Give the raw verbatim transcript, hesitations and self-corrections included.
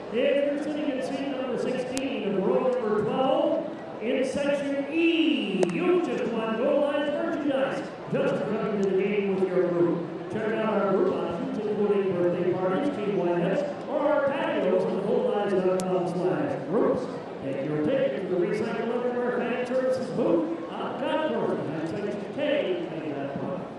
If you're sitting in seat number sixteen and row number twelve, in section E, you just won Gold Line merchandise just for coming to the game with your group. Check out our group options, including birthday parties, team wineouts, or our patios on gold lines dot com slash groups. Take your ticket to the Recycle Underwear Fan Services booth on Concord, and section K, K dot com.